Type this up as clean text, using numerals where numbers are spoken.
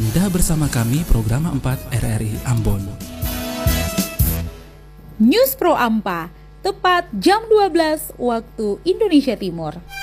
Anda bersama kami program 4 RRI Ambon. News Pro Ampa, tepat jam 12 waktu Indonesia Timur.